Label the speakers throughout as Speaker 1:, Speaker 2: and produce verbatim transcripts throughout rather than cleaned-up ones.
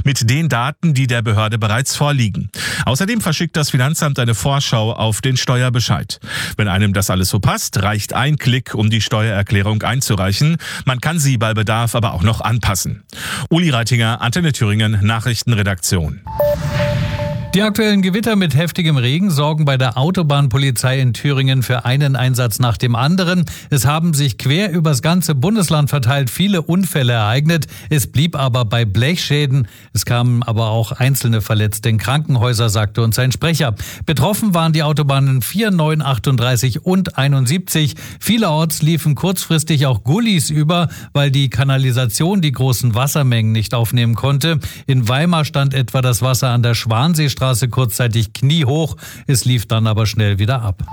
Speaker 1: mit den Daten, die der Behörde bereits vorliegen. Außerdem verschickt das Finanzamt eine Vorschau auf den Steuerbescheid. Wenn einem das alles so passt, reicht ein Klick, um die Steuererklärung einzureichen. Man kann sie bei Bedarf aber auch noch anpassen. Uli Reitinger, Antenne Thüringen, Nachrichtenredaktion.
Speaker 2: Die aktuellen Gewitter mit heftigem Regen sorgen bei der Autobahnpolizei in Thüringen für einen Einsatz nach dem anderen. Es haben sich quer übers ganze Bundesland verteilt viele Unfälle ereignet. Es blieb aber bei Blechschäden. Es kamen aber auch einzelne Verletzte in Krankenhäuser, sagte uns ein Sprecher. Betroffen waren die Autobahnen vier, neun, achtunddreißig und einundsiebzig. Vielerorts liefen kurzfristig auch Gullis über, weil die Kanalisation die großen Wassermengen nicht aufnehmen konnte. In Weimar stand etwa das Wasser an der Schwanseestraße kurzzeitig kniehoch, es lief dann aber schnell wieder ab.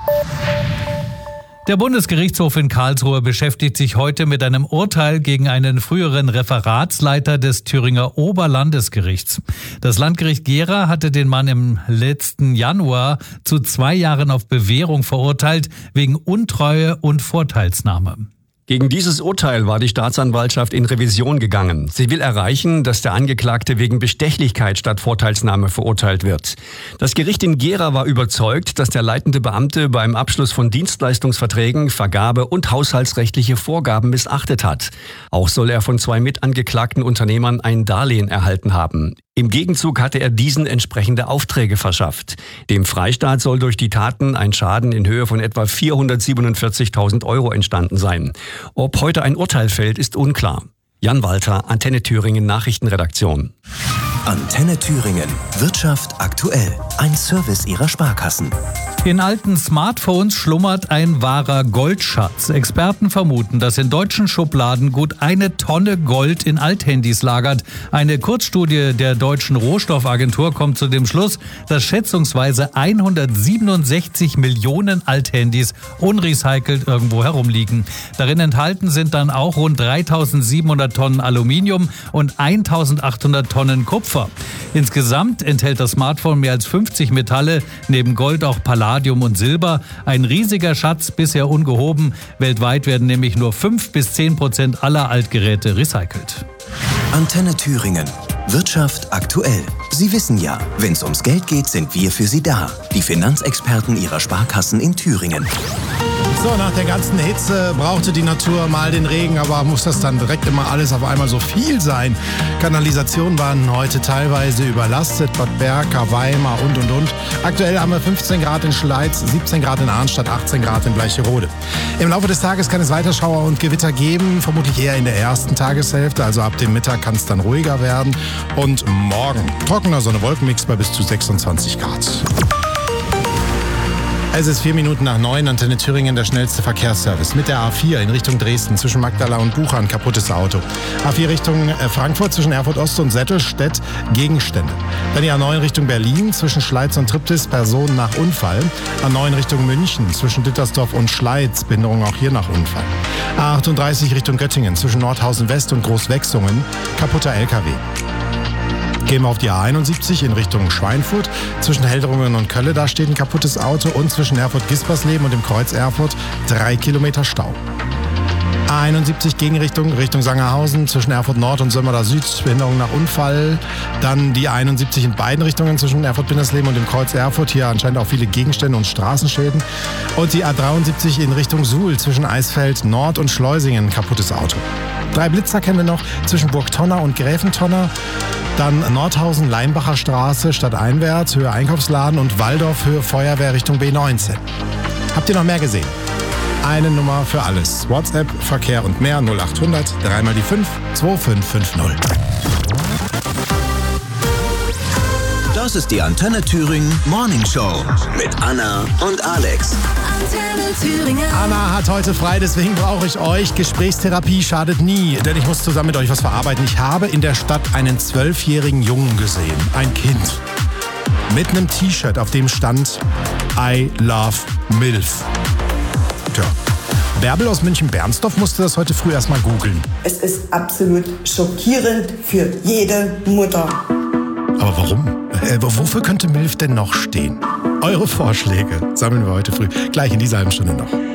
Speaker 2: Der Bundesgerichtshof in Karlsruhe beschäftigt sich heute mit einem Urteil gegen einen früheren Referatsleiter des Thüringer Oberlandesgerichts. Das Landgericht Gera hatte den Mann im letzten Januar zu zwei Jahren auf Bewährung verurteilt, wegen Untreue und Vorteilsnahme.
Speaker 3: Gegen dieses Urteil war die Staatsanwaltschaft in Revision gegangen. Sie will erreichen, dass der Angeklagte wegen Bestechlichkeit statt Vorteilsnahme verurteilt wird. Das Gericht in Gera war überzeugt, dass der leitende Beamte beim Abschluss von Dienstleistungsverträgen, Vergabe und haushaltsrechtliche Vorgaben missachtet hat. Auch soll er von zwei mitangeklagten Unternehmern ein Darlehen erhalten haben. Im Gegenzug hatte er diesen entsprechende Aufträge verschafft. Dem Freistaat soll durch die Taten ein Schaden in Höhe von etwa vierhundertsiebenundvierzigtausend Euro entstanden sein. Ob heute ein Urteil fällt, ist unklar. Jan Walter, Antenne Thüringen Nachrichtenredaktion.
Speaker 4: Antenne Thüringen. Wirtschaft aktuell. Ein Service Ihrer Sparkassen.
Speaker 2: In alten Smartphones schlummert ein wahrer Goldschatz. Experten vermuten, dass in deutschen Schubladen gut eine Tonne Gold in Althandys lagert. Eine Kurzstudie der Deutschen Rohstoffagentur kommt zu dem Schluss, dass schätzungsweise hundertsiebenundsechzig Millionen Althandys unrecycelt irgendwo herumliegen. Darin enthalten sind dann auch rund dreitausendsiebenhundert Tonnen Aluminium und eintausendachthundert Tonnen Kupfer. Insgesamt enthält das Smartphone mehr als fünfzig Metalle, neben Gold auch Palladium und Silber. Ein riesiger Schatz, bisher ungehoben. Weltweit werden nämlich nur fünf bis zehn Prozent aller Altgeräte recycelt.
Speaker 4: Antenne Thüringen. Wirtschaft aktuell. Sie wissen ja, wenn es ums Geld geht, sind wir für Sie da. Die Finanzexperten Ihrer Sparkassen in Thüringen.
Speaker 5: So, nach der ganzen Hitze brauchte die Natur mal den Regen, aber muss das dann direkt immer alles auf einmal so viel sein? Kanalisationen waren heute teilweise überlastet, Bad Berka, Weimar und und und. Aktuell haben wir fünfzehn Grad in Schleiz, siebzehn Grad in Arnstadt, achtzehn Grad in Bleicherode. Im Laufe des Tages kann es weiter Schauer und Gewitter geben, vermutlich eher in der ersten Tageshälfte, also ab dem Mittag kann es dann ruhiger werden. Und morgen trockener Sonne-Wolkenmix bei bis zu sechsundzwanzig Grad. Es ist vier Minuten nach neun, Antenne Thüringen, der schnellste Verkehrsservice. Mit der A vier in Richtung Dresden zwischen Magdala und Buchern, kaputtes Auto. A vier Richtung Frankfurt zwischen Erfurt Ost und Settelstedt, Gegenstände. Dann die A neun Richtung Berlin zwischen Schleiz und Triptis, Personen nach Unfall. A neun Richtung München zwischen Dittersdorf und Schleiz, Behinderung auch hier nach Unfall. A achtunddreißig Richtung Göttingen zwischen Nordhausen West und Großwechsungen, kaputter L K W. Gehen wir auf die A einundsiebzig in Richtung Schweinfurt. Zwischen Heldrungen und Kölle, da steht ein kaputtes Auto. Und zwischen Erfurt-Gispersleben und dem Kreuz Erfurt drei Kilometer Stau. A einundsiebzig Gegenrichtung, Richtung Sangerhausen, zwischen Erfurt Nord und Sömmerda Süd, Behinderung nach Unfall. Dann die A einundsiebzig in beiden Richtungen zwischen Erfurt-Bindersleben und dem Kreuz Erfurt. Hier anscheinend auch viele Gegenstände und Straßenschäden. Und die A dreiundsiebzig in Richtung Suhl, zwischen Eisfeld Nord und Schleusingen, kaputtes Auto. Drei Blitzer kennen wir noch, zwischen Burgtonner und Gräfentonner. Dann Nordhausen, Leimbacher Straße, stadteinwärts, Höhe Einkaufsladen und Waldorf, Höhe Feuerwehr Richtung B neunzehn. Habt ihr noch mehr gesehen? Eine Nummer für alles. WhatsApp, Verkehr und mehr null achthundert, dreimal die fünf, zwei fünf fünf null.
Speaker 4: Das ist die Antenne Thüringen Morning Show mit Anna und Alex.
Speaker 6: Antenne Thüringen.
Speaker 5: Anna hat heute frei, deswegen brauche ich euch. Gesprächstherapie schadet nie, denn ich muss zusammen mit euch was verarbeiten. Ich habe in der Stadt einen zwölfjährigen Jungen gesehen, ein Kind, mit einem T-Shirt, auf dem stand I love MILF. Tja. Bärbel aus München-Bernsdorf musste das heute früh erst mal googeln.
Speaker 7: Es ist absolut schockierend für jede Mutter.
Speaker 5: Aber warum? Äh, wofür könnte MILF denn noch stehen? Eure Vorschläge sammeln wir heute früh, gleich in dieser halben Stunde noch.